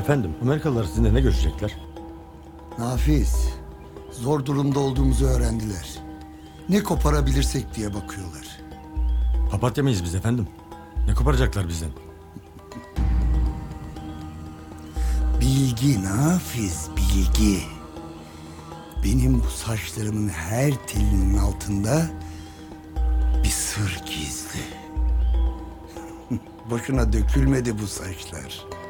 Efendim, Amerikalılar sizinle ne görüşecekler? Nafiz, zor durumda olduğumuzu öğrendiler. Ne koparabilirsek diye bakıyorlar. Papatya mıyız biz efendim? Ne koparacaklar bizden? Bilgi Nafiz, bilgi. Benim bu saçlarımın her telinin altında bir sır gizli. Boşuna dökülmedi bu saçlar.